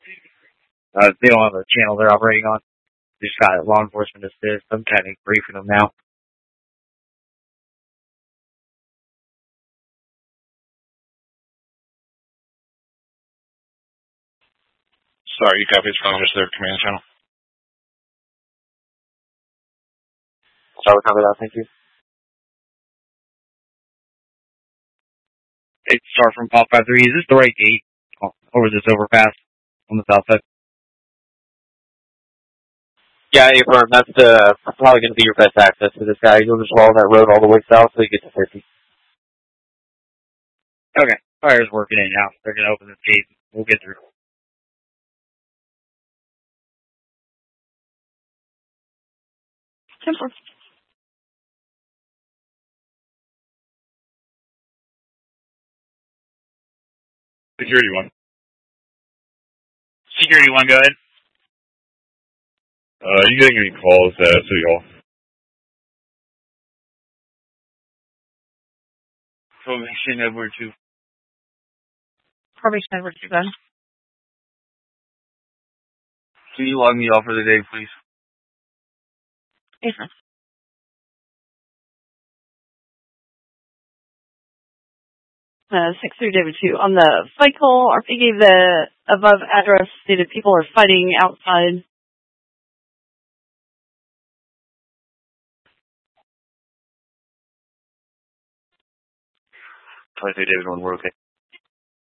They don't have a channel they're operating on. They just got law enforcement assist. I'm kind of briefing them now. Sorry, you copy from just their command channel. Sorry, copy that. Thank you. Hey, start from Pop 5-3. Is this the right gate? Over this overpass on the south side? Yeah, Affirm. That's probably going to be your best access to this guy. You'll just follow that road all the way south so you get to 50. Okay. Fire's working in now. They're going to open this gate. We'll get through. Simple. Security 1. Security 1, go ahead. You getting any calls at City Hall? Formation Edward 2. Formation Edward 2, gun. Can you log me off for the day, please? Affirm. 6-3 David 2. On the fight call, RP gave the above address stated people are fighting outside. 23 David 1, we're okay.